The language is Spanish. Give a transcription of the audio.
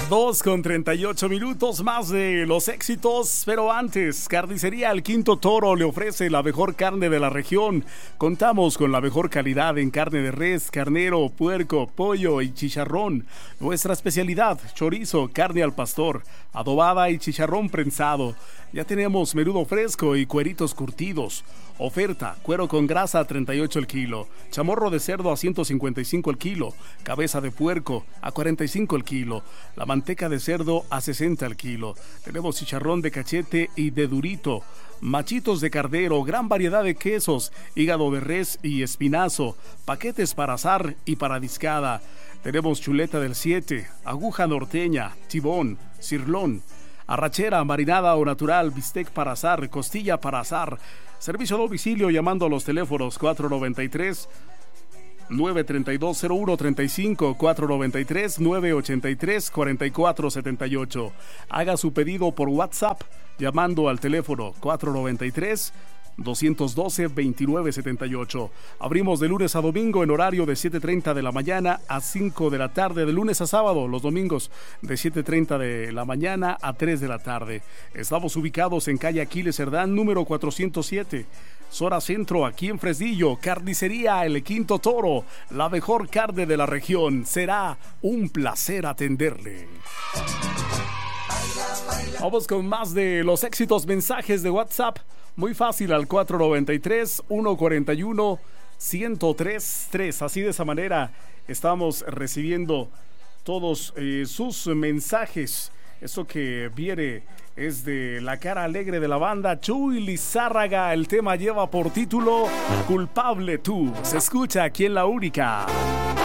2:38 más de los éxitos, pero antes, Carnicería El Quinto Toro le ofrece la mejor carne de la región. Contamos con la mejor calidad en carne de res, carnero, puerco, pollo y chicharrón. Nuestra especialidad, chorizo, carne al pastor, adobada y chicharrón prensado. Ya tenemos menudo fresco y cueritos curtidos. Oferta, cuero con grasa a 38 el kilo, chamorro de cerdo a 155 el kilo, cabeza de puerco a 45 el kilo, la manteca de cerdo a 60 el kilo. Tenemos chicharrón de cachete y de durito, machitos de cardero, gran variedad de quesos, hígado de res y espinazo, paquetes para asar y para discada. Tenemos chuleta del 7, aguja norteña, tibón, cirlón, arrachera, marinada o natural, bistec para asar, costilla para asar. Servicio a domicilio llamando a los teléfonos 493-932-0135, 493-983-4478. Haga su pedido por WhatsApp llamando al teléfono 493-212-2978. Abrimos de lunes a domingo en horario de 7:30 de la mañana a 5 de la tarde, de lunes a sábado, los domingos de 7:30 de la mañana a 3 de la tarde. Estamos ubicados en calle Aquiles Cerdán, número 407, zona centro, aquí en Fresnillo. Carnicería El Quinto Toro, la mejor carne de la región. Será un placer atenderle. Vamos con más de los éxitos, mensajes de WhatsApp. Muy fácil, al 493-141-1033. Así, de esa manera estamos recibiendo todos sus mensajes. Esto que viene es de la cara alegre de la banda, Chuy Lizárraga. El tema lleva por título Culpable Tú. Se escucha aquí en La Única.